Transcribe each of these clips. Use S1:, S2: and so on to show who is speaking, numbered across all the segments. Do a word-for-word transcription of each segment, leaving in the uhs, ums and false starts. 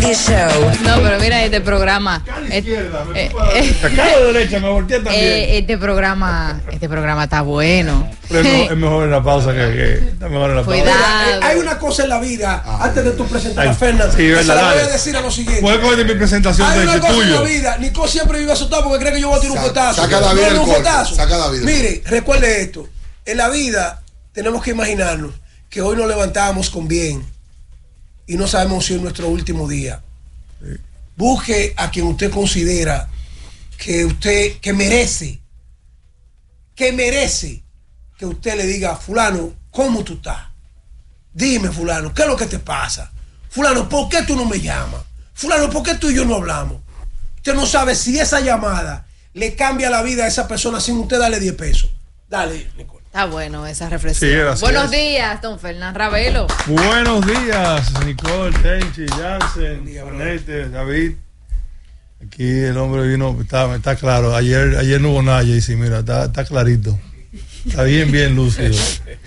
S1: Radio Show.
S2: No, pero mira este programa.
S3: Acá a la
S2: eh,
S3: izquierda, me
S2: eh,
S3: fui para la derecha. Acá a la derecha, me volteé también.
S2: eh, este programa, este programa está bueno.
S3: Pero es mejor, es mejor en la pausa que, que está mejor en la pausa.
S2: Cuidado.
S4: Mira, eh, hay una cosa en la vida, antes de tu presentar a
S3: Ay,
S4: Fernan,
S3: sí,
S4: que
S3: verdad,
S4: se la voy
S3: dale.
S4: a decir a lo siguiente.
S3: Puedes coger de mi presentación
S4: Hay
S3: de
S4: una
S3: que
S4: cosa en la
S3: tuyo.
S4: vida. Nico siempre vive asustado porque cree que yo voy a tirar un
S5: Saca-
S4: fuetazo.
S5: saca a David
S4: No,
S5: el
S4: no, un
S5: golpe,
S4: fuetazo.
S5: saca a David el
S4: Mire, recuerde esto. En la vida tenemos que imaginarnos que hoy nos levantamos con bien y no sabemos si es nuestro último día. Busque a quien usted considera que usted, que merece, que merece que usted le diga, fulano, ¿cómo tú estás? Dime, fulano, ¿qué es lo que te pasa? Fulano, ¿por qué tú no me llamas? Fulano, ¿por qué tú y yo no hablamos? Usted no sabe si esa llamada le cambia la vida a esa persona sin usted darle diez pesos. Dale, Nicole.
S2: Está bueno esa reflexión.
S3: Sí, así
S2: Buenos
S3: es.
S2: días, don Fernán Ravelo.
S3: Buenos días, Nicole, Tenchi, Jansen,
S4: día, bro.
S3: Juanete, David. Aquí el hombre vino, está, está claro. Ayer, ayer no hubo nada, y sí, mira, está, está clarito. Está bien, bien lúcido.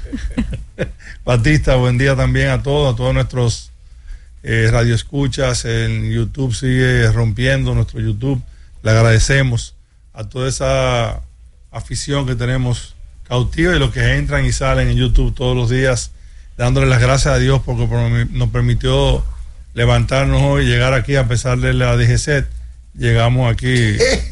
S3: Batista, buen día también a todos, a todos nuestros eh, radioescuchas. En YouTube sigue rompiendo nuestro YouTube. Le agradecemos a toda esa afición que tenemos cautiva y los que entran y salen en YouTube todos los días, dándole las gracias a Dios porque nos permitió levantarnos hoy y llegar aquí a pesar de la D G C. Llegamos aquí.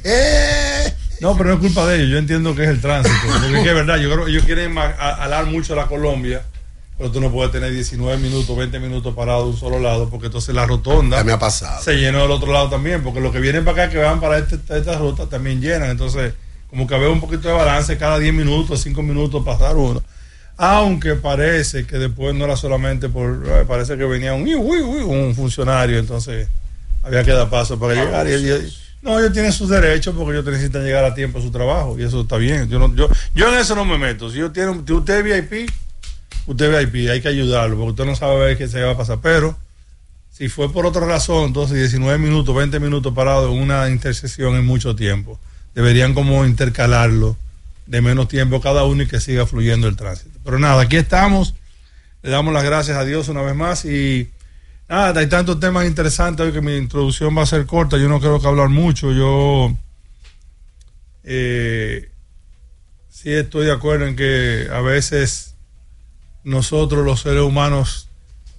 S3: No, pero no es culpa de ellos, yo entiendo que es el tránsito, porque es que es verdad, yo creo que ellos quieren ma- a- alar mucho a la Colombia, pero tú no puedes tener diecinueve minutos, veinte minutos parado de un solo lado, porque entonces la rotonda
S5: Ya me ha pasado.
S3: se llenó del otro lado también, porque los que vienen para acá, que van para este, esta ruta, también llenan, entonces como que había un poquito de balance, cada diez minutos, cinco minutos pasar uno, aunque parece que después no era solamente por, eh, parece que venía un, uy, uy, un funcionario, entonces había que dar paso para llegar y, y- no, ellos tienen sus derechos porque ellos necesitan llegar a tiempo a su trabajo y eso está bien. Yo no, yo, yo en eso no me meto. Si yo tiene, si usted es V I P, usted es V I P, hay que ayudarlo porque usted no sabe ver qué se va a pasar. Pero si fue por otra razón, entonces diecinueve minutos, veinte minutos parado en una intersección es mucho tiempo. Deberían como intercalarlo de menos tiempo cada uno y que siga fluyendo el tránsito. Pero nada, aquí estamos. Le damos las gracias a Dios una vez más y nada, hay tantos temas interesantes hoy que mi introducción va a ser corta. Yo no creo que hablar mucho. Yo eh, sí estoy de acuerdo en que a veces nosotros los seres humanos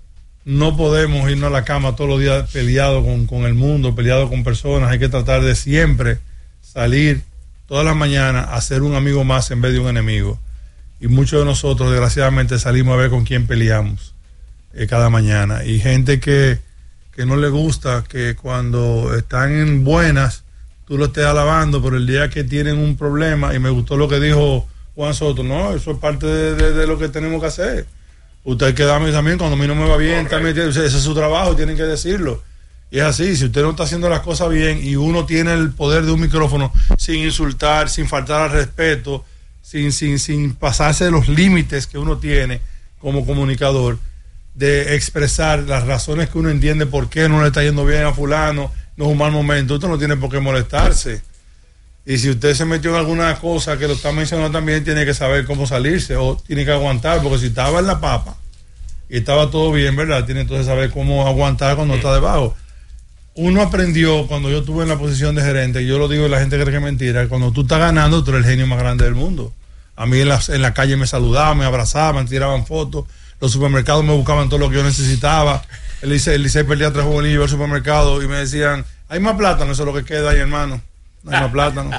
S3: no podemos irnos a la cama todos los días peleados con, con el mundo, peleados con personas. Hay que tratar de siempre salir todas las mañanas a ser un amigo más en vez de un enemigo. Y muchos de nosotros desgraciadamente salimos a ver con quién peleamos cada mañana y gente que, que no le gusta que cuando están en buenas tú lo estés alabando, pero el día que tienen un problema, y me gustó lo que dijo Juan Soto, no, eso es parte de, de, de lo que tenemos que hacer. Usted que dame también, cuando a mí no me va bien, también tiene, ese es su trabajo, tienen que decirlo. Y es así, si usted no está haciendo las cosas bien y uno tiene el poder de un micrófono sin insultar, sin faltar al respeto, sin, sin, sin pasarse de los límites que uno tiene como comunicador, de expresar las razones que uno entiende por qué no le está yendo bien a fulano, no es un mal momento, usted no tiene por qué molestarse. Y si usted se metió en alguna cosa que lo está mencionando también, tiene que saber cómo salirse o tiene que aguantar, porque si estaba en la papa y estaba todo bien, ¿verdad? Tiene entonces saber cómo aguantar cuando está debajo. Uno aprendió cuando yo estuve en la posición de gerente, y yo lo digo y la gente cree que es mentira, cuando tú estás ganando, tú eres el genio más grande del mundo. A mí en la, en la calle me saludaban, me abrazaban, me tiraban fotos. Los supermercados me buscaban todo lo que yo necesitaba. El Licey, el Licey perdía tres juvenil, iba al supermercado y me decían, hay más plátano, eso es lo que queda ahí, hermano. No hay más plátano.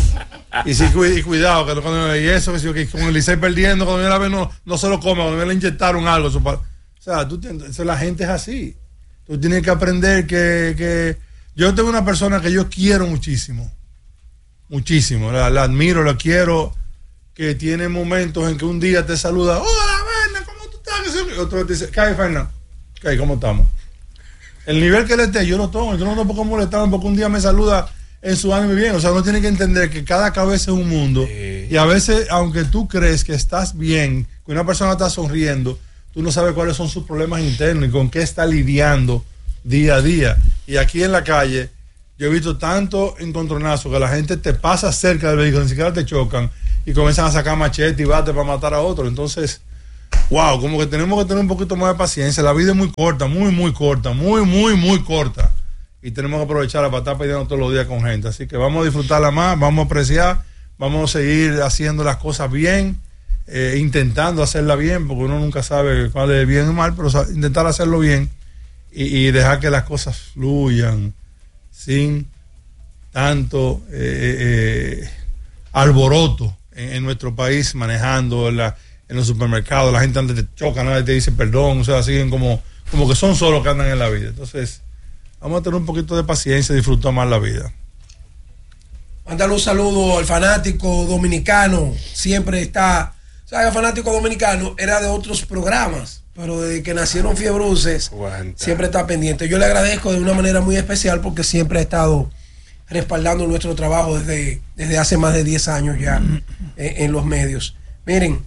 S3: Y sí, y cuidado, que cuando y eso, que con el Licey perdiendo, cuando viene a ver, no, no se lo come, cuando viene le inyectaron algo. Eso, o sea, tú tienes, la gente es así. Tú tienes que aprender que, que... Yo tengo una persona que yo quiero muchísimo. Muchísimo. La, la admiro, la quiero, que tiene momentos en que un día te saluda, hola, Berna, ¿cómo tú estás? Y otro te dice, ¿qué hay, Fernan? ¿Qué hay? ¿Cómo estamos? El nivel que él esté, yo lo tomo. Yo no lo puedo molestar porque un día me saluda en su ánimo bien. O sea, uno tiene que entender que cada cabeza es un mundo. Sí. Y a veces, aunque tú crees que estás bien, que una persona está sonriendo, tú no sabes cuáles son sus problemas internos y con qué está lidiando día a día. Y aquí en la calle, yo he visto tanto encontronazo que la gente te pasa cerca del vehículo, ni siquiera te chocan y comienzan a sacar machete y bate para matar a otro. Entonces, wow, como que tenemos que tener un poquito más de paciencia. La vida es muy corta, muy, muy corta, muy, muy, muy corta. y tenemos que aprovecharla para estar pidiendo todos los días con gente. Así que vamos a disfrutarla más, vamos a apreciar, vamos a seguir haciendo las cosas bien, eh, intentando hacerla bien, porque uno nunca sabe cuál es bien o mal, pero intentar hacerlo bien y, y dejar que las cosas fluyan sin tanto eh, eh, alboroto en, en nuestro país, manejando en, la, en los supermercados. La gente antes te choca, nadie te dice perdón, o sea, siguen como, como que son solos que andan en la vida. Entonces, vamos a tener un poquito de paciencia y disfrutar más la vida.
S4: Mándale un saludo al fanático dominicano. Siempre está. O sea, el fanático dominicano era de otros programas, pero desde que nacieron Fiebruces, siempre está pendiente. Yo le agradezco de una manera muy especial porque siempre ha estado respaldando nuestro trabajo desde, desde hace más de diez años ya en, en los medios. Miren,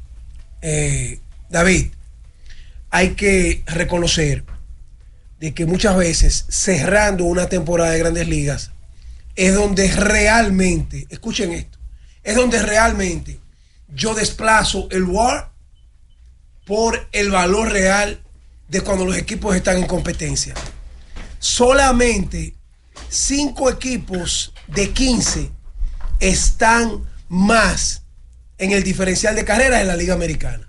S4: eh, David, hay que reconocer de que muchas veces cerrando una temporada de Grandes Ligas es donde realmente, escuchen esto, es donde realmente yo desplazo el W A R por el valor real de cuando los equipos están en competencia. Solamente cinco equipos de quince están más en el diferencial de carreras en la Liga Americana.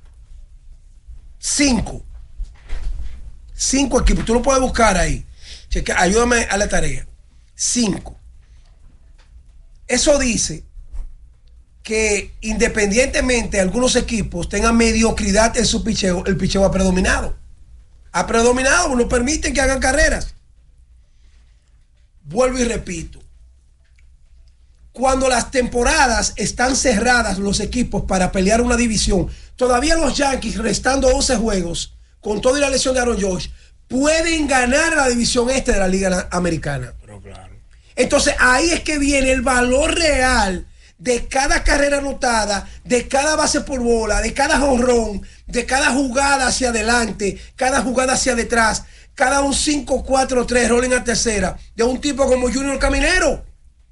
S4: Cinco. Cinco equipos. Tú lo puedes buscar ahí. Checa, ayúdame a la tarea. Cinco. Eso dice que independientemente algunos equipos tengan mediocridad en su picheo, el picheo ha predominado. Ha predominado, no permiten que hagan carreras. Vuelvo y repito. Cuando las temporadas están cerradas, los equipos para pelear una división, todavía los Yankees, restando once juegos, con toda la lesión de Aaron Judge, pueden ganar la división este de la Liga Americana.
S1: Pero claro.
S4: Entonces ahí es que viene el valor real de cada carrera anotada, de cada base por bola, de cada jonrón, de cada jugada hacia adelante, cada jugada hacia detrás, cada un cinco cuatro tres rolling a tercera, de un tipo como Junior Caminero.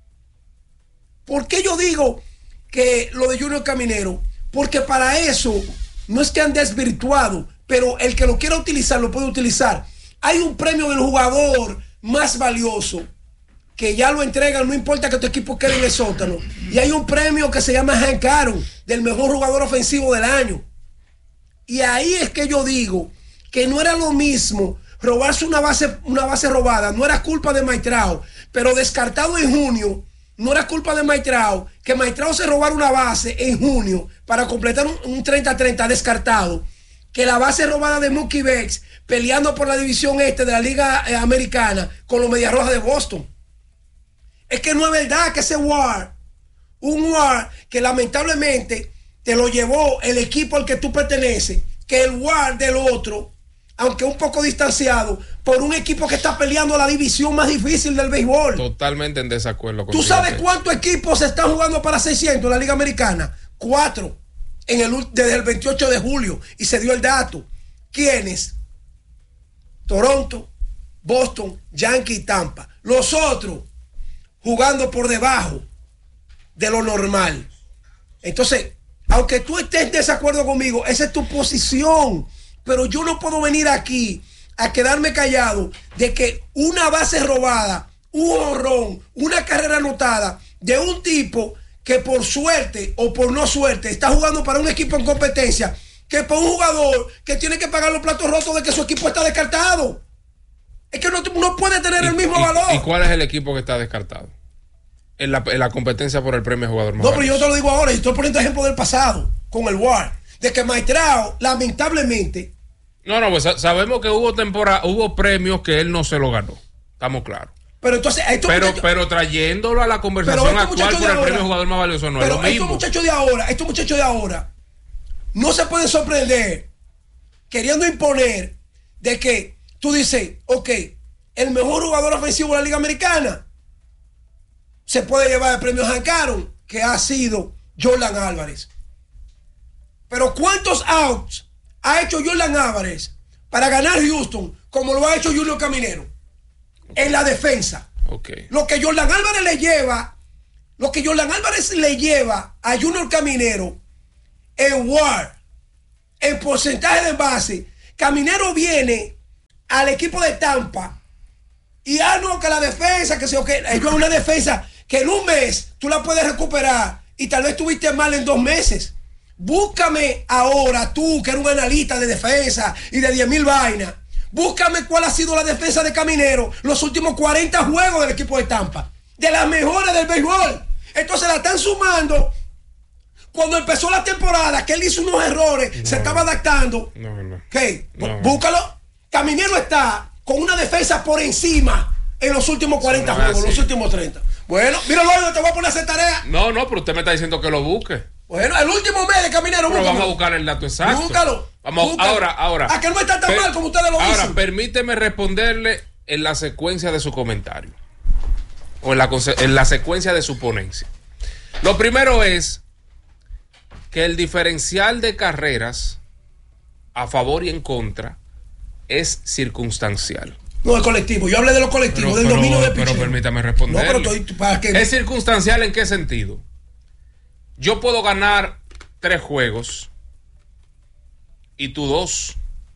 S4: ¿Por qué yo digo que lo de Junior Caminero? Porque para eso no es que han desvirtuado, pero el que lo quiera utilizar lo puede utilizar. Hay un premio del jugador más valioso que ya lo entregan, no importa que tu equipo quede en el sótano. Y hay un premio que se llama Hank Aaron, del mejor jugador ofensivo del año. Y ahí es que yo digo que no era lo mismo robarse una base, una base robada, no era culpa de Maitrao, pero descartado en junio, no era culpa de Maitrao, que Maitrao se robara una base en junio para completar un treinta a treinta descartado, que la base robada de Mookie Betts peleando por la división este de la Liga eh, Americana con los Medias Rojas de Boston. Es que no es verdad que ese W A R, un W A R que lamentablemente te lo llevó el equipo al que tú perteneces, que el W A R del otro, aunque un poco distanciado, por un equipo que está peleando la división más difícil del béisbol.
S1: Totalmente en desacuerdo con
S4: ¿Tú sabes cuántos equipos están jugando para seiscientos en la Liga Americana? Cuatro, en el, desde el veintiocho de julio, y se dio el dato. ¿Quiénes? Toronto, Boston, Yankees y Tampa. Los otros jugando por debajo de lo normal. Entonces, aunque tú estés en desacuerdo conmigo, esa es tu posición, pero yo no puedo venir aquí a quedarme callado de que una base robada, un honrón, una carrera anotada de un tipo que por suerte o por no suerte está jugando para un equipo en competencia, que por un jugador que tiene que pagar los platos rotos de que su equipo está descartado. Es que no, no puede tener
S1: ¿Y,
S4: el mismo
S1: y,
S4: valor.
S1: ¿Y cuál es el equipo que está descartado? En la, en la competencia por el premio de jugador más
S4: No,
S1: valioso.
S4: pero yo te lo digo ahora, y estoy poniendo ejemplo del pasado, con el W A R, de que Maitrao, lamentablemente...
S1: No, no, pues sabemos que hubo temporada, hubo premios que él no se lo ganó. Estamos claros.
S4: Pero entonces...
S1: Pero,
S4: muchachos,
S1: pero trayéndolo a la conversación actual por el
S4: ahora,
S1: premio de jugador más valioso no es
S4: pero
S1: lo mismo.
S4: Estos muchachos de ahora, estos muchachos de ahora, no se pueden sorprender queriendo imponer de que tú dices, ok, el mejor jugador ofensivo de la Liga Americana se puede llevar el premio Hank Aaron, que ha sido Jordan Álvarez. Pero ¿cuántos outs ha hecho Jordan Álvarez para ganar Houston como lo ha hecho Junior Caminero? Okay. En la defensa.
S1: Okay.
S4: Lo que Jordan Álvarez le lleva, lo que Jordan Álvarez le lleva a Junior Caminero en W A R, en porcentaje de base. Caminero viene al equipo de Tampa y Aaron ah, no, que la defensa, que sé que ellos una defensa que en un mes tú la puedes recuperar y tal vez tuviste mal en dos meses. Búscame ahora, tú que eres un analista de defensa y de diez mil vainas, búscame cuál ha sido la defensa de Caminero los últimos cuarenta juegos del equipo de Tampa, de las mejores del béisbol. Entonces la están sumando. Cuando empezó la temporada, que él hizo unos errores, no, se estaba adaptando.
S1: No, no.
S4: ¿Qué?
S1: No.
S4: Búscalo. Caminero está con una defensa por encima en los últimos cuarenta
S1: no
S4: juegos, los últimos treinta. Bueno, mira, Loyo, te voy a poner a hacer tarea.
S1: No, no, pero usted me está diciendo que lo busque.
S4: Bueno, el último mes de Caminero,
S1: pero vamos a buscar el dato exacto.
S4: Búscalo.
S1: Vamos,
S4: búscalo. ahora, ahora. A que no está tan per, mal como ustedes lo
S1: ahora,
S4: dicen.
S1: Ahora, permíteme responderle en la secuencia de su comentario. O en la, en la secuencia de su ponencia. Lo primero es que el diferencial de carreras a favor y en contra es circunstancial.
S4: No, es colectivo. Yo hablé de lo colectivo, pero, del
S1: pero,
S4: dominio de
S1: Pero pichero. Permítame responder.
S4: No, pero estoy, ¿para qué?
S1: ¿Es circunstancial en qué sentido? Yo puedo ganar tres juegos y tú dos.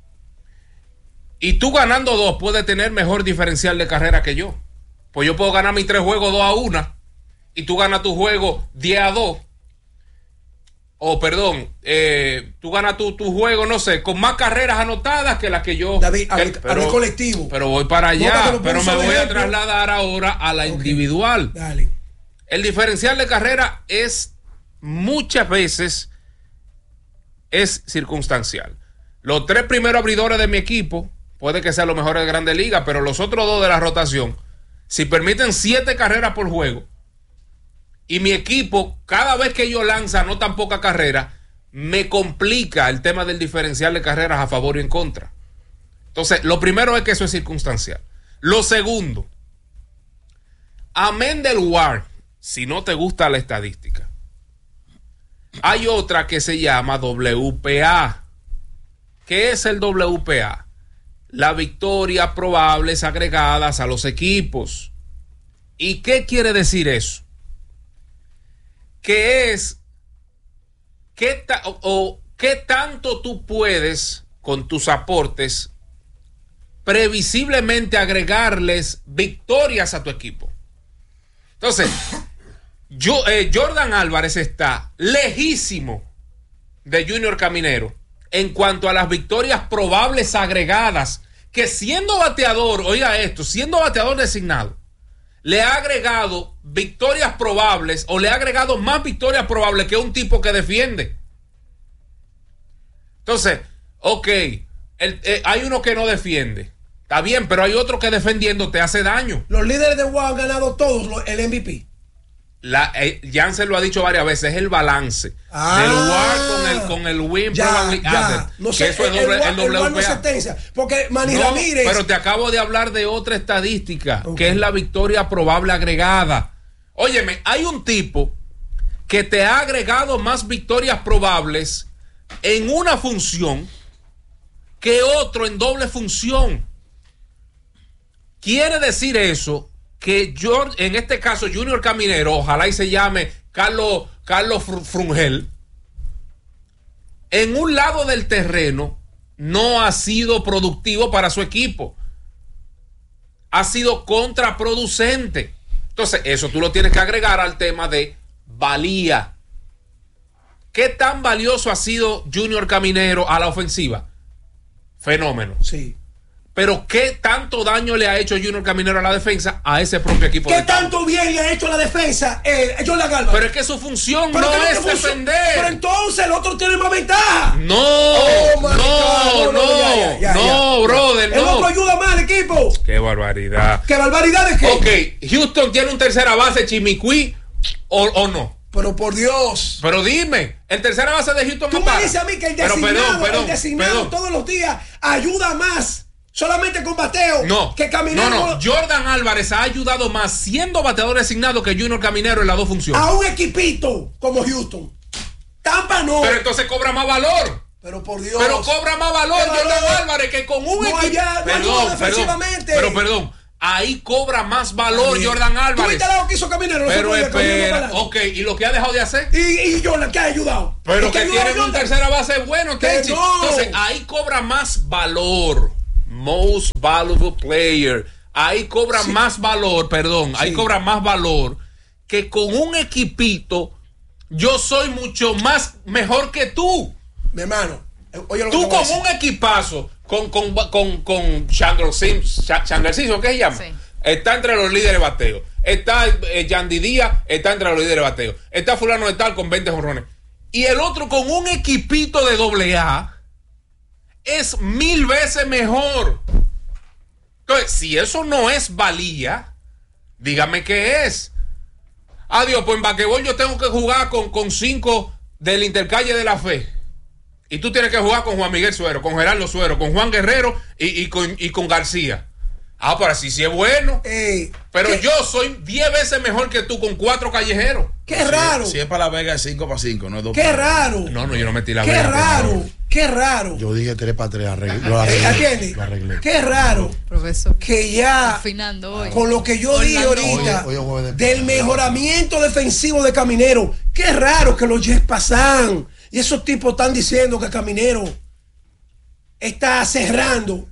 S1: Y tú ganando dos puedes tener mejor diferencial de carrera que yo. Pues yo puedo ganar mis tres juegos dos a una y tú ganas tu juego diez a dos. O, perdón, eh, tú ganas tu, tu juego, no sé, con más carreras anotadas que las que yo...
S4: David,
S1: que,
S4: a,
S1: pero,
S4: a mi colectivo.
S1: Pero voy para allá,
S4: no,
S1: pero me voy
S4: ejemplo.
S1: a trasladar ahora a la okay. individual.
S4: Dale.
S1: El diferencial de carrera es muchas veces es circunstancial. Los tres primeros abridores de mi equipo, puede que sean los mejores de Grandes Ligas, pero los otros dos de la rotación, si permiten siete carreras por juego, y mi equipo, cada vez que ellos lanzan no tan poca carrera, me complica el tema del diferencial de carreras a favor y en contra. Entonces, lo primero es que eso es circunstancial. Lo segundo, amén del W A R, si no te gusta la estadística, hay otra que se llama W P A. ¿Qué es el W P A? Las victorias probables agregadas a los equipos. ¿Y qué quiere decir eso? Que es qué, ta, o, o qué tanto tú puedes con tus aportes previsiblemente agregarles victorias a tu equipo. Entonces, yo, eh, Jordan Álvarez está lejísimo de Junior Caminero en cuanto a las victorias probables agregadas, que siendo bateador, oiga esto, siendo bateador designado, le ha agregado victorias probables o le ha agregado más victorias probables que un tipo que defiende. Entonces, ok, el, eh, hay uno que no defiende. Está bien, pero hay otro que defendiendo te hace daño.
S4: Los líderes de W A R han ganado todos los, el M V P.
S1: La, eh, Jansen lo ha dicho varias veces, es el balance
S4: ah,
S1: del W A R con el, con el win
S4: ya,
S1: probably
S4: ya.
S1: added,
S4: No sé,
S1: que eso
S4: el,
S1: es doble,
S4: el,
S1: el W P A.
S4: El no porque Manny
S1: no,
S4: Ramírez.
S1: pero te acabo de hablar de otra estadística,
S4: okay.
S1: que es la victoria probable agregada. Óyeme, hay un tipo que te ha agregado más victorias probables en una función que otro en doble función. Quiere decir eso que yo, en este caso Junior Caminero, ojalá y se llame Carlos, Carlos Frungel, en un lado del terreno no ha sido productivo para su equipo, ha sido contraproducente. Entonces eso tú lo tienes que agregar al tema de valía. ¿Qué tan valioso ha sido Junior Caminero a la ofensiva? Fenómeno.
S4: Sí.
S1: Pero ¿qué tanto daño le ha hecho Junior Caminero a la defensa a ese propio equipo?
S4: ¿Qué tanto bien le ha hecho a la defensa eh, Jordan Álvarez?
S1: Pero es que su función
S4: pero
S1: no es
S4: función,
S1: defender.
S4: Pero entonces el otro tiene más ventaja.
S1: No,
S4: oh,
S1: no, no, no, ya, ya, ya, no ya. brother,
S4: el
S1: no.
S4: otro ayuda más al equipo.
S1: Qué barbaridad.
S4: ¿Qué barbaridad de qué?
S1: Ok, Houston tiene un tercera base Chimicuí o, o no.
S4: Pero por Dios.
S1: Pero dime, el tercera base de Houston
S4: Tú
S1: no
S4: me
S1: para.
S4: dices a mí que el designado,
S1: pero, perdón, perdón,
S4: el designado
S1: perdón.
S4: todos los días ayuda más. Solamente con bateo.
S1: No,
S4: que Caminero.
S1: No, no. Jordan Álvarez ha ayudado más siendo bateador designado que Junior Caminero en las dos funciones.
S4: A un equipito como Houston. Tampa no.
S1: Pero entonces cobra más valor.
S4: Pero por Dios.
S1: Pero cobra más valor Jordan Álvarez que con un
S4: no
S1: equipo.
S4: Allá,
S1: perdón,
S4: no
S1: perdón. Pero perdón. Ahí cobra más valor sí. Jordan Álvarez.
S4: ¿Tú viste lo que hizo Caminero?
S1: Pero espera. Ok, ¿y lo que ha dejado de hacer?
S4: Y, y Jordan, ¿qué ha ayudado?
S1: Pero que, que tiene un tercera base bueno, Tenchi. No. Entonces ahí cobra más valor. Most valuable player. ahí cobra
S4: Sí.
S1: más valor, perdón,
S4: Sí.
S1: ahí cobra más valor que con un equipito yo soy mucho más mejor que tú.
S4: Mi hermano, oye lo que
S1: Tú
S4: te voy a
S1: con
S4: decir.
S1: un equipazo, con, con, con, con Chandler Sims, Cha- Chandler Simpson, ¿qué se llama?
S2: Sí.
S1: Está entre los líderes de bateo. Está eh, Yandy Díaz, está entre los líderes de bateo. Está fulano de tal con veinte jonrones. Y el otro con un equipito de doble A es mil veces mejor. Entonces, si eso no es valía, dígame qué es. Adiós, pues en basquetbol yo tengo que jugar con, con cinco del Intercalle de la Fe. Y tú tienes que jugar con Juan Miguel Suero, con Gerardo Suero, con Juan Guerrero y, y, con, y con García. Ah, pero así sí es bueno.
S4: Eh,
S1: Pero
S4: ¿qué,
S1: yo soy diez veces mejor que tú con cuatro callejeros.
S4: qué raro,
S5: Si es para la Vega, es cinco para cinco, no es dos
S4: qué
S5: para
S4: raro,
S1: No, no, yo no metí la
S4: qué
S1: vela, por
S4: raro,
S1: favor.
S4: qué raro.
S6: Yo dije tres para tres, arreglé. Lo
S4: Eh,
S6: arreglé.
S4: ¿Atiendes?
S6: Lo arreglé.
S4: Qué raro
S2: Profesor.
S4: que ya
S2: Afinando hoy.
S4: con lo que yo dije
S2: Orlando.
S4: ahorita
S6: Hoy- hoy es jueves de-
S4: del mejoramiento defensivo de Caminero, qué raro que los Jets pasan y esos tipos están diciendo que Caminero está cerrando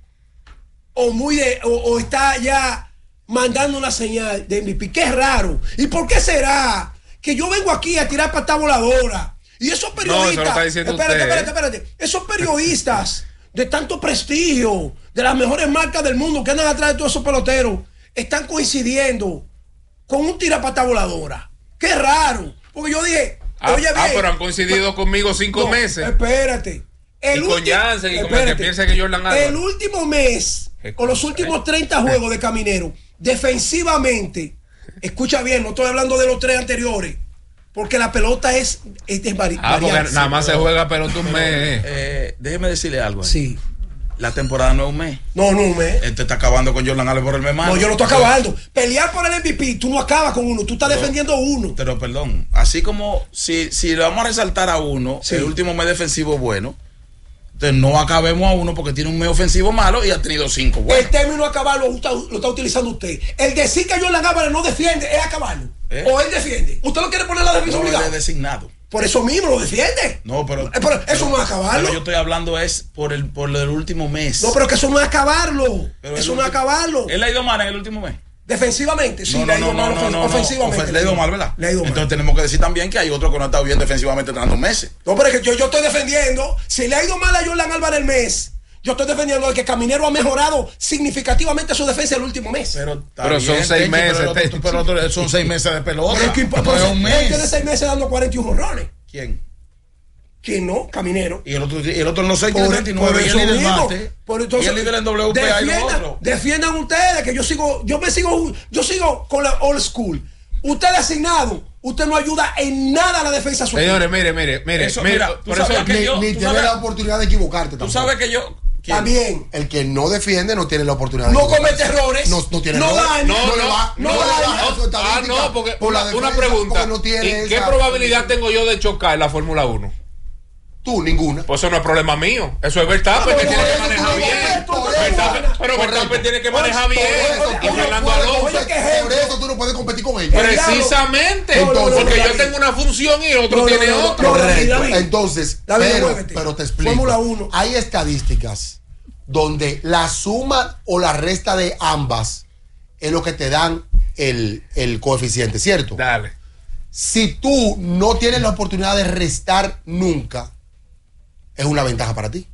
S4: o muy de- o, o está ya mandando una señal de M V P. Qué raro. ¿Y por qué será que yo vengo aquí a tirar patada voladora y esos periodistas,
S1: eso lo está diciendo
S4: espérate,
S1: usted,
S4: espérate, espérate, esos periodistas de tanto prestigio, de las mejores marcas del mundo que andan atrás de todos esos peloteros, están coincidiendo con un tirapata voladora? Qué raro. Porque yo dije,
S1: Ah,
S4: oye,
S1: ah,
S4: bien,
S1: pero han coincidido conmigo cinco
S4: no,
S1: meses.
S4: Espérate. El
S1: Y con
S4: ulti-
S1: Jansen y con el que
S4: espérate.
S1: piensa que Jordan Álvarez.
S4: El último mes,
S1: Qué
S4: con los
S1: cosa,
S4: últimos
S1: ¿eh?
S4: treinta juegos de Caminero, defensivamente, escucha bien, no estoy hablando de los tres anteriores, porque la pelota es, es, es vari-
S1: Ah, porque
S4: variante.
S1: nada más se juega pelota un mes.
S5: Eh, déjeme decirle algo. ahí.
S4: Sí.
S5: La temporada no es un mes.
S4: No, no, me.
S5: Este está acabando con Jordan Álvarez por el mes más.
S4: No, yo lo estoy acabando. Pelear por el M V P, tú no acabas con uno, tú estás defendiendo uno.
S5: Pero perdón, así como si, si le vamos a resaltar a uno,
S4: Sí.
S5: el último mes defensivo bueno, entonces no acabemos a uno porque tiene un mes ofensivo malo y ha tenido cinco
S4: El
S5: buenos.
S4: término acabar lo, está- lo está utilizando usted. El decir que Jordan Álvarez no defiende es acabarlo.
S5: ¿Eh?
S4: O él defiende. ¿Usted lo quiere poner a la defensa
S5: No él
S4: obligada?
S5: es designado.
S4: Por eso mismo lo defiende.
S5: No, pero,
S4: Eh, pero eso no es acabarlo.
S5: Pero yo estoy hablando es por el por el último mes.
S4: No, pero que eso no es acabarlo.
S5: Pero
S4: eso
S5: el
S4: no es
S5: último-
S4: acabarlo.
S5: Él ha ido mal en el último mes.
S4: Defensivamente, sí,
S5: no,
S4: le ha
S5: no,
S4: ido
S5: no,
S4: mal
S5: no,
S4: ofen-
S5: no, no,
S4: ofensivamente.
S5: ofen- le ha ido mal, ¿verdad?
S4: Le ha ido mal.
S5: Entonces tenemos que decir también que hay otro que no ha estado bien defensivamente tantos meses.
S4: No, pero es que yo, yo estoy defendiendo. Si le ha ido mal a Jordan Álvarez el mes, yo estoy defendiendo de que Caminero ha mejorado significativamente su defensa el último mes.
S5: Pero, está
S1: Pero son seis
S5: Tenchi,
S1: meses,
S5: Pero,
S1: Tenchi.
S5: pero otro- son seis meses de pelota.
S4: Pero es que
S5: no
S4: pero
S5: es un
S4: él tiene
S5: mes.
S4: seis meses dando cuarenta y uno jonrones.
S5: ¿Quién?
S4: ¿Quién no? Caminero.
S5: Y el otro, y el otro en los seis tiene
S4: Por,
S5: treinta y nueve.
S4: por
S5: Y el
S4: eso
S5: líder
S4: mismo.
S5: bate.
S4: Por entonces,
S5: y el líder en W P A y los
S4: defiendan,
S5: otros.
S4: defiendan ustedes que yo sigo, yo me sigo, yo sigo con la old school. Usted asignado, usted no ayuda en nada a la defensa suya.
S1: Señores, mire, mire, mire.
S5: Eso,
S1: mire,
S5: mira, tú
S1: por eso
S5: sabes que
S6: Ni,
S5: yo-
S6: ni
S5: tú
S6: tiene
S5: sabes-
S6: la oportunidad de equivocarte
S5: Tú
S6: tampoco.
S5: sabes que yo. ¿quién?
S4: También.
S6: El que no defiende no tiene la oportunidad de
S4: No
S6: equivocarse.
S4: comete errores.
S6: No, no tiene
S4: No
S6: errores.
S4: daña.
S1: No,
S6: no, le
S1: no,
S6: va-
S4: no
S6: no le
S4: daña.
S6: baja su
S1: Ah,
S6: estadística
S1: no, porque
S6: por la
S1: una, una
S6: defensa,
S1: pregunta.
S6: porque no tiene
S1: ¿Y qué
S6: esa-
S1: probabilidad tengo yo de chocar en la Fórmula uno?
S6: Tú, ninguna.
S1: Pues eso no es problema mío. Eso es Verstappen
S4: Ah,
S1: que
S4: pero
S1: tiene que
S4: eso
S1: manejar
S4: tú
S1: bien.
S4: no puedes,
S1: Verstappen-
S4: correcto.
S1: Pero Verstappen tiene que manejar
S6: Por
S1: bien.
S6: eso
S1: Y
S6: tú no
S1: Fernando
S6: puedes
S1: Alonso.
S6: competir-
S4: Oye, qué ejemplo.
S6: por eso tú no puedes competir con ellos.
S1: Precisamente.
S4: No, no, no,
S1: Porque
S4: no,
S1: yo
S4: David.
S1: tengo una función y otro
S4: No, no,
S1: tiene
S4: no, no,
S1: otro.
S4: no, David,
S6: Correcto.
S4: David.
S6: Entonces,
S4: David,
S6: pero,
S4: muévete.
S6: pero te explico.
S4: Fórmula uno.
S6: Hay estadísticas donde la suma o la resta de ambas es lo que te dan el, el coeficiente, ¿cierto?
S1: Dale.
S6: Si tú no tienes la oportunidad de restar nunca, es una ventaja para ti.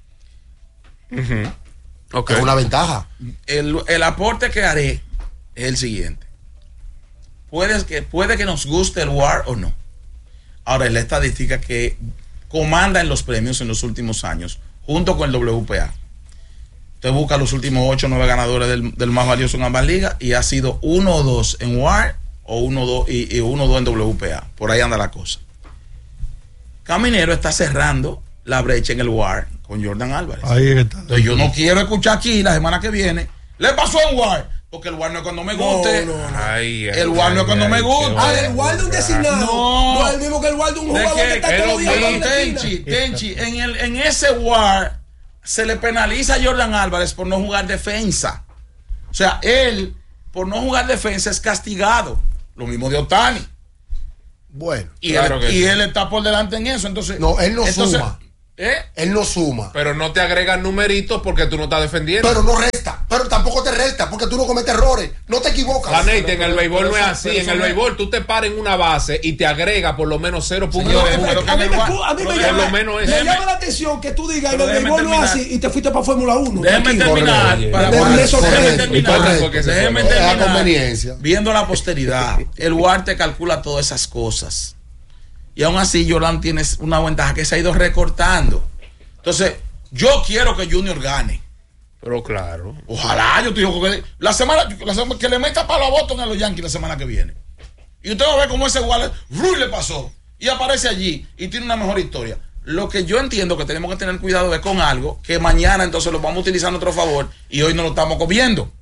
S1: Ok.
S6: Es una ventaja.
S5: El, el aporte que haré es el siguiente. Puede que, puede que nos guste el W A R o no. Ahora, es la estadística que comanda en los premios en los últimos años, junto con el W P A. Usted busca los últimos ocho o nueve ganadores del, del más valioso en ambas ligas y ha sido uno o dos en W A R o uno o dos y, y uno o dos en W P A. Por ahí anda la cosa. Caminero está cerrando la brecha en el W A R con Jordan Álvarez.
S3: Ahí está.
S5: Entonces yo no quiero escuchar aquí la semana que viene. Le pasó en W A R. Porque el W A R no es cuando me guste.
S4: No, no, no.
S1: Ay, ay,
S5: El W A R no es cuando
S1: ay,
S5: me
S1: qué
S5: gusta.
S4: Ah,
S1: bueno.
S4: el guarda un designado.
S5: No.
S4: No es el mismo que el guarda un
S5: ¿De
S4: jugador
S5: qué?
S4: que está
S1: Es
S4: todos
S1: lo
S4: los días
S1: mismo.
S4: en la
S5: Tenchi,
S4: esquina.
S5: Tenchi, en, el, en ese W A R se le penaliza a Jordan Álvarez por no jugar defensa. O sea, él, por no jugar defensa, es castigado. Lo mismo de Otani.
S6: Bueno,
S5: Y,
S1: Claro
S5: él,
S1: que
S5: y
S1: sí.
S5: él está por delante en eso. Entonces,
S6: No, él no
S5: entonces,
S6: suma.
S5: ¿eh?
S6: él no suma,
S1: Pero no te agregan numeritos porque tú no estás defendiendo.
S6: pero no resta. pero tampoco te resta porque tú no cometes errores, no te equivocas.
S1: Planete, en el béisbol no es
S5: eso-
S1: así.
S5: pero
S1: En
S5: eso
S1: el
S5: no es-
S1: béisbol tú te paras en una base y te agrega por lo menos cero punto
S5: Señores,
S1: uno.
S5: pero que
S4: a mí
S5: en
S4: me,
S5: el
S4: pu-
S5: gua-
S4: a mí me
S5: pero
S1: por
S4: llama,
S1: lo menos
S4: me
S1: es-
S4: llama
S5: déjeme-
S4: la atención que tú digas en
S5: pero
S4: el
S5: déjeme
S4: béisbol no es
S5: terminar.
S4: así y te fuiste para Fórmula uno.
S5: Déjeme
S4: tranquilo.
S5: terminar.
S1: Correcto.
S5: Para
S4: Me-
S5: Juan,
S4: me sorprende.
S5: déjeme
S1: ¿Y por
S5: terminar.
S1: qué? Porque se
S5: Déjeme
S1: fue.
S6: Es a
S5: terminar.
S6: conveniencia.
S5: Viendo la posteridad, el W A R te calcula todas esas cosas. Y aún así, Jordan tiene una ventaja que se ha ido recortando. Entonces, yo quiero que Junior gane.
S1: Pero claro.
S5: Ojalá, yo te digo que la semana, la semana que le meta palo a Boston a los Yankees la semana que viene. Y usted va a ver cómo ese Wallace Ruiz le pasó. Y aparece allí y tiene una mejor historia. Lo que yo entiendo que tenemos que tener cuidado es con algo que mañana entonces lo vamos a utilizar a nuestro favor y hoy no lo estamos comiendo.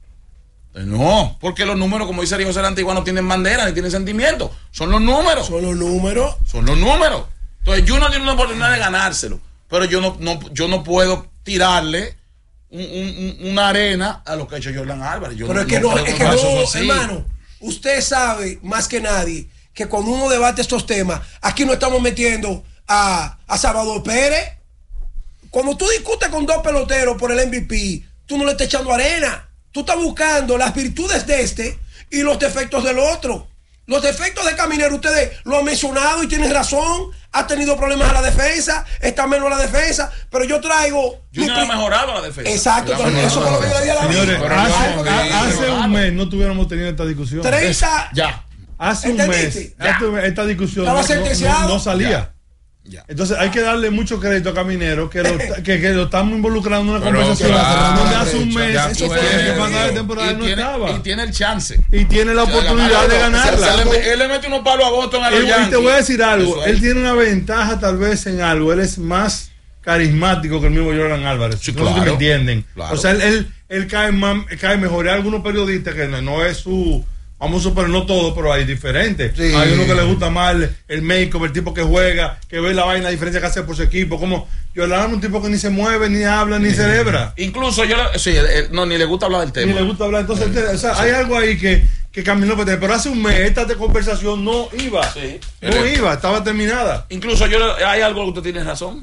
S5: No, porque los números, como dice José la Antigua, no tienen bandera ni tienen sentimiento. Son los números.
S4: Son los números.
S5: Son los números. Entonces, yo no tiene una oportunidad de ganárselo. Pero yo no, no, yo no puedo tirarle un- un- una arena a lo que ha hecho Jordan Álvarez. Yo
S4: Pero es que no,
S5: creo
S4: es que
S5: eso
S4: no,
S5: es así.
S4: hermano. Usted sabe más que nadie que cuando uno debate estos temas, aquí no estamos metiendo a, a Salvador Pérez. Cuando tú discutes con dos peloteros por el M V P, tú no le estás echando arena. Tú estás buscando las virtudes de este y los defectos del otro. Los defectos de Caminero, ustedes lo han mencionado y tienen razón. Ha tenido problemas a la defensa, está menos la defensa, pero yo traigo.
S5: Junior
S4: mi-
S5: ha mejorado la defensa.
S4: Exacto,
S5: La
S4: pero
S5: mejorado.
S4: eso fue lo que yo le di a la
S3: Señores,
S4: vida.
S1: Pero no,
S3: hace,
S1: no,
S3: a-
S1: no,
S3: hace
S5: no,
S3: un mes no tuviéramos tenido esta discusión.
S4: treinta.
S5: Ya.
S3: Hace un mes
S4: ¿Entendiste?
S3: hace un mes, esta discusión
S4: Estaba
S3: no, no-
S4: sentenciado.
S3: no- no salía.
S5: Ya. Ya.
S3: Entonces hay que darle mucho crédito a Caminero que lo, que, que lo estamos involucrando en una
S1: Pero
S3: conversación
S1: claro,
S3: donde hace un mes
S1: ya
S3: que
S1: tú
S3: en
S1: eres.
S3: el pasado de temporada
S5: y,
S3: no
S5: tiene,
S3: estaba
S5: y tiene el chance.
S3: y tiene la oportunidad de ganarla.
S5: Él le, él le mete unos palos a Boston a los
S3: Y, y
S5: Yankees.
S3: te voy a decir algo,
S5: Eso es.
S3: él tiene una ventaja tal vez en algo, él es más carismático que el mismo Jordan Álvarez.
S5: Sí,
S3: no sé si
S5: claro.
S3: me entienden.
S5: Claro.
S3: O sea, él, él, él cae, más, cae mejor. Hay algunos periodistas que no, no es su... Vamos a suponer, no todo, pero hay diferentes.
S6: Sí.
S3: Hay uno que le gusta más el, el make-up, el tipo que juega, que ve la vaina, la diferencia que hace por su equipo. Como Jordan es un tipo que ni se mueve, ni habla, ni celebra.
S5: Incluso yo, le- sí, él- él- no, ni le gusta hablar del tema.
S3: Ni le gusta hablar. Entonces, él te- o sea, hay algo ahí que, que caminó. Pero hace un mes esta de conversación no iba.
S5: Sí.
S3: No iba, estaba terminada.
S5: Incluso yo le- hay algo que usted tiene razón.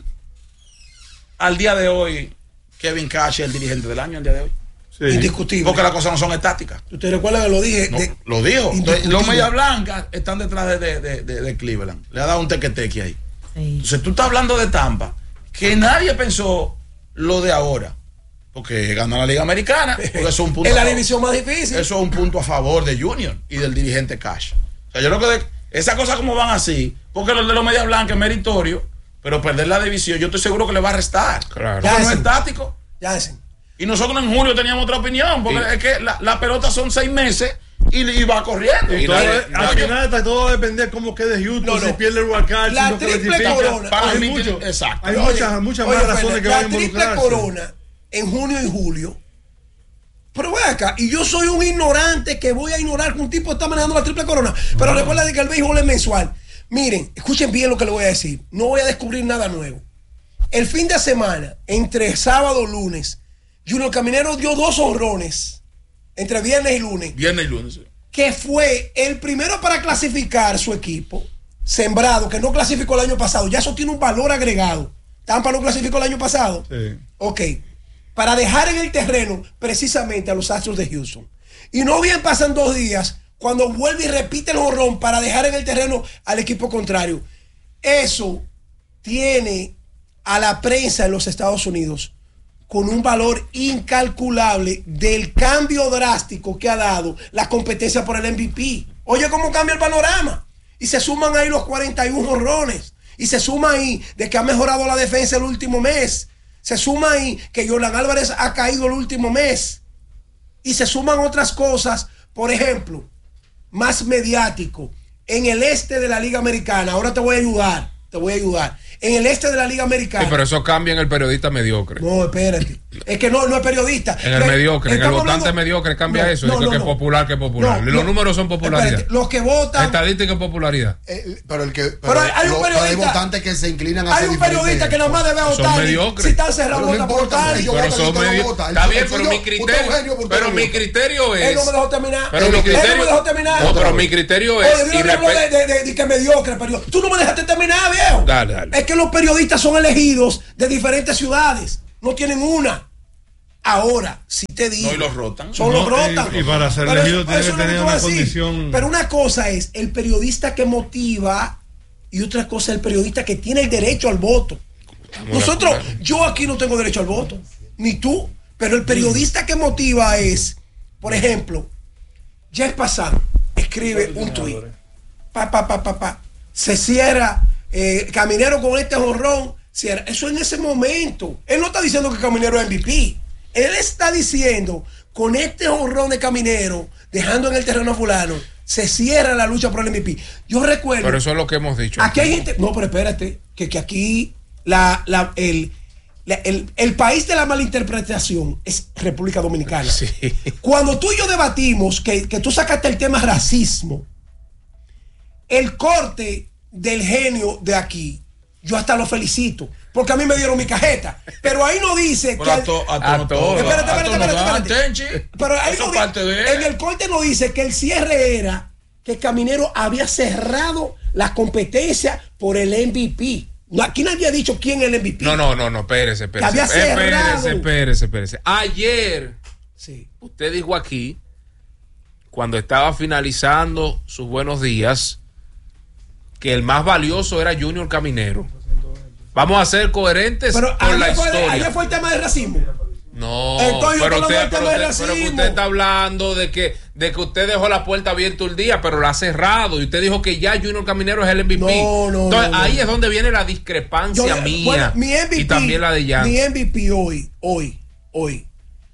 S5: Al día de hoy, Kevin Cash es el dirigente del año, al día de hoy.
S3: Sí.
S4: Indiscutible.
S5: Porque las cosas no son estáticas.
S4: ¿Usted recuerda que lo dije?
S5: No,
S4: De-
S5: lo dijo. Entonces,
S4: indiscutible.
S5: los Medias Blancas están detrás de, de, de- de- de Cleveland. Le ha dado un tequeteque ahí.
S2: Sí.
S5: Entonces tú estás hablando de Tampa, que nadie pensó lo de ahora. Porque ganó la Liga Americana. Porque eso es un punto
S4: Es la
S5: a favor.
S4: división más difícil.
S5: Eso es un punto a favor de Junior y del dirigente Cash. O sea, yo creo que de- esas cosas como van así, porque los de los Medias Blancas es meritorio, pero perder la división, yo estoy seguro que le va a restar.
S1: Claro.
S5: Porque no es
S4: Jansen.
S5: estático.
S4: Jansen.
S5: Y nosotros en julio teníamos otra opinión, porque
S1: Sí.
S5: es que la, la pelota son seis meses y, y va corriendo.
S3: Y todo,
S5: nadie-
S3: al
S5: nadie-
S3: final está todo va a depender cómo quede Houston,
S4: No, no.
S3: si pierde el wildcard,
S4: La
S3: si no
S4: triple
S3: clasifica.
S4: corona.
S5: Para
S3: Hay,
S5: mí
S3: mucho-
S5: tiene- exacto.
S3: hay
S4: Oye,
S3: muchas, muchas
S4: oye,
S3: más razones
S4: Fernan,
S3: que van a
S4: la triple
S3: involucrarse.
S4: corona en junio y julio. Pero ve acá, y yo soy un ignorante que voy a ignorar que un tipo está manejando la triple corona. Pero recuerda de que el béisbol es mensual. Miren, escuchen bien lo que le voy a decir. No voy a descubrir nada nuevo. El fin de semana, entre sábado y lunes, Junior Caminero dio dos honrones. Entre viernes y lunes.
S5: Viernes y lunes. sí.
S4: Que fue el primero para clasificar su equipo, Sembrado, que no clasificó el año pasado. Ya eso tiene un valor agregado. Tampa no clasificó el año pasado.
S3: Sí.
S4: Ok. Para dejar en el terreno precisamente a los Astros de Houston. Y no bien pasan dos días cuando vuelve y repite el jonrón para dejar en el terreno al equipo contrario. Eso tiene a la prensa en los Estados Unidos con un valor incalculable del cambio drástico que ha dado la competencia por el M V P. Oye, cómo cambia el panorama. Y se suman ahí los cuarenta y uno jonrones. Y se suma ahí de que ha mejorado la defensa el último mes. Se suma ahí que Jordan Álvarez ha caído el último mes. Y se suman otras cosas, por ejemplo, más mediático. En el este de la Liga Americana, ahora te voy a ayudar, te voy a ayudar. En el este de la Liga Americana.
S1: Sí, pero eso cambia en el periodista mediocre.
S4: No, espérate. Es que no, no es periodista.
S1: En el
S4: Le-
S1: mediocre, en el
S4: estamos
S1: votante
S4: hablando-
S1: mediocre cambia
S4: No,
S1: eso.
S4: no,
S1: Dice
S4: no,
S1: que
S4: no.
S1: popular, que popular.
S4: No,
S1: Los
S4: no.
S1: números son popularidad.
S4: Espérate, los que votan.
S1: Estadística y popularidad.
S6: Eh, pero el que pero,
S4: Pero hay- hay un
S6: lo- pero
S4: periodista-
S6: hay votantes que se inclinan a
S4: Hay un periodista que nada más debe
S1: Son
S4: votar.
S1: mediocres.
S4: Si está cerrado,
S6: Pero no
S4: vota por
S6: importa,
S4: votar.
S6: ellos
S1: Pero
S6: votan,
S1: son
S6: usted no
S1: medio-
S6: vota.
S1: Está
S6: Yo-
S1: bien,
S6: yo-
S1: pero
S6: yo-
S1: mi
S6: usted es
S1: criterio.
S6: un genio, pero usted
S1: Pero
S6: no
S1: mi
S6: vota.
S1: criterio
S4: Él
S1: es.
S4: no me dejó terminar.
S1: Pero
S4: Él
S1: mi
S4: no me
S1: criterio.
S4: dejó terminar.
S1: No, pero mi criterio es.
S4: Oye,
S1: y
S4: yo no hablo de,
S1: respe-
S4: de, de, de que mediocre, pero tú no me dejaste terminar, viejo.
S1: Dale, dale.
S4: Es que los periodistas son elegidos de diferentes ciudades. No tienen una. Ahora, si te digo.
S5: No, y los rotan.
S4: Son
S3: No,
S4: los rotan.
S3: y- y para ser
S4: Pero
S3: elegido
S4: eso-
S3: tiene
S4: eso
S3: que
S4: es lo
S3: tener
S4: te
S3: una
S4: voy a decir.
S3: condición-
S4: Pero una cosa es el periodista que motiva y otra cosa es el periodista que tiene el derecho al voto. Nosotros, yo aquí no tengo derecho al voto, ni tú, pero el periodista que motiva es, por ejemplo, Jeff Passan escribe un tuit, pa, pa, pa, pa, pa, se cierra, eh, Caminero con este jonrón, cierra. Eso en ese momento. Él no está diciendo que Caminero es M V P. Él está diciendo, con este jonrón de Caminero, dejando en el terreno a fulano, se cierra la lucha por el M V P. Yo recuerdo.
S1: Pero eso es lo que hemos dicho.
S4: Aquí hay gente. No, pero espérate, que, que aquí la, la, el, la- el, el país de la malinterpretación es República Dominicana.
S1: Sí.
S4: Cuando tú y yo debatimos que, que tú sacaste el tema racismo, el corte del genio de aquí, yo hasta lo felicito, porque a mí me dieron mi cajeta. Pero ahí no dice
S5: Pero
S4: que.
S5: a to- a to-
S1: a
S5: no
S1: todo.
S5: todas.
S4: Espérate,
S5: A
S4: espérate,
S5: to- no
S4: espérate,
S5: dan,
S4: espérate.
S5: Tenchi.
S4: Pero ahí
S5: Eso
S4: no
S5: es
S4: di-
S5: parte de
S4: en el corte no dice que el cierre era que Caminero había cerrado la competencia por el M V P. No, aquí nadie ha dicho quién es el M V P.
S1: No, no, no, no, espérese, espérese.
S4: Que había cerrado.
S1: Espérese, espérese, espérese. Ayer,
S4: Sí.
S1: usted dijo aquí, cuando estaba finalizando sus buenos días, que el más valioso era Junior Caminero. Vamos a ser coherentes
S4: Pero
S1: con la
S4: ayer fue,
S1: historia.
S4: ayer fue el tema del racismo.
S1: No,
S4: Entonces, yo
S1: pero
S4: te lo
S1: usted,
S4: voy a
S1: pero,
S4: tener
S1: usted, pero
S4: racismo.
S1: usted está hablando de que, de que usted dejó la puerta abierta el día, pero la ha cerrado. Y usted dijo que ya Junior Caminero es el M V P.
S4: No, no,
S1: Entonces,
S4: no, no.
S1: ahí es donde viene la discrepancia
S4: Yo-
S1: mía.
S4: bueno, mi M V P,
S1: y también la de Jan.
S4: Mi M V P hoy, hoy, hoy,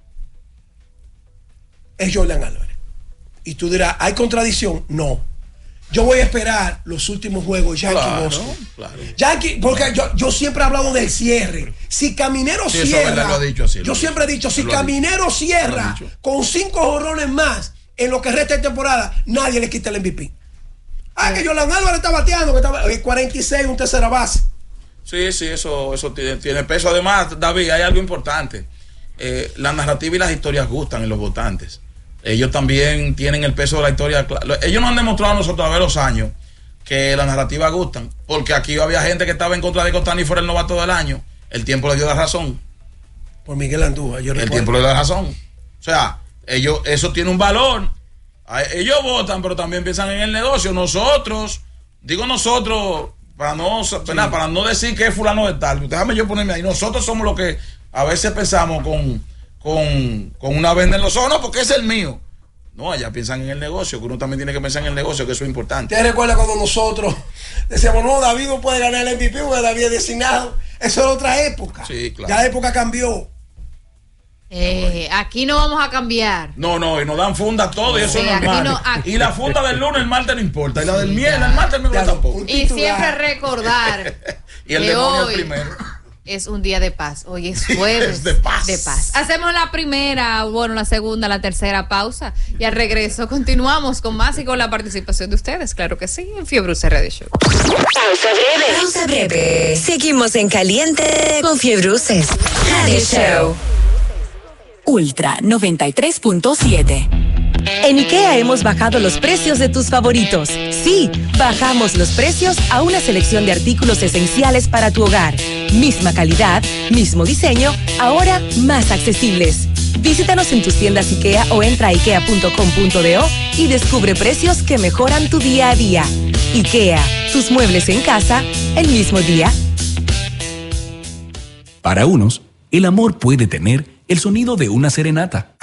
S4: es Jordan Álvarez. Y tú dirás, ¿hay contradicción? No. Yo voy a esperar los últimos juegos Yankee
S5: Claro,
S4: Boston.
S5: claro.
S4: Yankee, porque yo, yo siempre he hablado del cierre. Si Caminero
S5: Sí, eso es
S4: cierra,
S5: verdad, lo ha dicho así, lo
S4: yo
S5: ha
S4: siempre he
S5: dicho.
S4: dicho, si
S5: Lo ha
S4: Caminero
S5: Lo ha
S4: cierra
S5: dicho.
S4: con cinco jorrones más en lo que resta de temporada, nadie le quita el M V P. Ah, que Jordan Álvarez está bateando, que está eh, cuarenta y seis, un tercera base.
S5: Sí, sí, eso, eso tiene, tiene peso. Además, David, hay algo importante. Eh, la narrativa y las historias gustan en los votantes. Ellos también tienen el peso de la historia. Ellos nos han demostrado a nosotros a través de los años que las narrativas gustan. Porque aquí había gente que estaba en contra de que Ohtani fuera el novato del año. El tiempo le dio la razón.
S4: Por Miguel Andújar, yo
S5: El
S4: recuerdo.
S5: tiempo le dio la razón. O sea, ellos, eso tiene un valor. A- Ellos votan, pero también piensan en el negocio. Nosotros, digo nosotros, para no, ¿verdad? Para no decir que es fulano de tal. Déjame yo ponerme ahí. Nosotros somos los que a veces pensamos con, con, con una venda en los ojos, no, porque es el mío. No, allá piensan en el negocio, que uno también tiene que pensar en el negocio, que eso es importante.
S4: ¿Te recuerdas cuando nosotros decíamos, no, David no puede ganar el M V P porque David es designado? Eso era otra época.
S5: Sí, claro.
S4: Ya la época cambió.
S2: Eh, aquí no vamos a cambiar.
S5: No, no, y nos dan funda todo y eso
S2: Sí,
S5: es
S2: aquí
S5: normal.
S2: no- aquí-
S5: Y la funda del lunes, el martes no importa. Y la del miércoles, el martes, el
S4: Ya
S5: miércoles
S4: lo-
S5: tampoco.
S4: un
S2: Y
S4: titular.
S2: siempre recordar
S5: Y el
S2: que
S5: demonio el
S2: hoy
S5: primero.
S2: es un día de paz. Hoy es jueves
S5: Es de paz.
S2: de paz. Hacemos la primera, bueno, la segunda, la tercera pausa y al regreso continuamos con más y con la participación de ustedes, claro que sí, en Fiebre U C Radio Show.
S7: Pausa breve. Pausa breve. Seguimos en caliente con Fiebruces Radio Show.
S8: Ultra noventa y tres punto siete.
S7: En IKEA hemos bajado los precios de tus favoritos. Sí, bajamos los precios a una selección de artículos esenciales para tu hogar. Misma calidad, mismo diseño, ahora más accesibles. Visítanos en tus tiendas IKEA o entra a ikea punto com punto do y descubre precios que mejoran tu día a día. IKEA, tus muebles en casa el mismo día.
S9: Para unos, el amor puede tener el sonido de una serenata.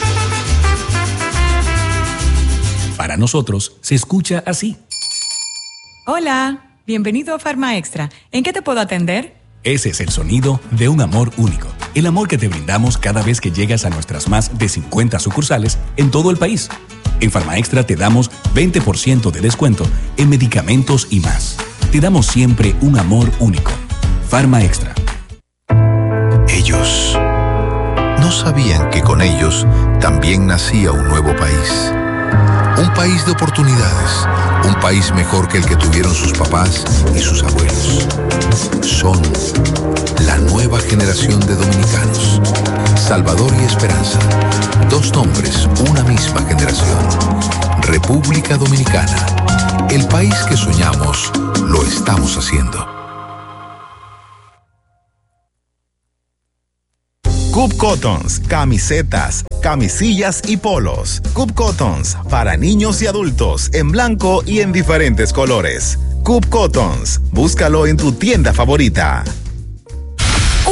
S9: Para nosotros, se escucha así.
S8: Hola, bienvenido a Farma Extra. ¿En qué te puedo atender?
S9: Ese es el sonido de un amor único. El amor que te brindamos cada vez que llegas a nuestras más de cincuenta sucursales en todo el país. En Farma Extra te damos veinte por ciento de descuento en medicamentos y más. Te damos siempre un amor único. Farma Extra.
S10: Ellos no sabían que con ellos también nacía un nuevo país. Un país de oportunidades, un país mejor que el que tuvieron sus papás y sus abuelos. Son la nueva generación de dominicanos. Salvador y Esperanza, dos nombres, una misma generación. República Dominicana, el país que soñamos, lo estamos haciendo.
S11: Coop Cottons, camisetas, camisillas y polos. Coop Cottons, para niños y adultos, en blanco y en diferentes colores. Coop Cottons, búscalo en tu tienda favorita.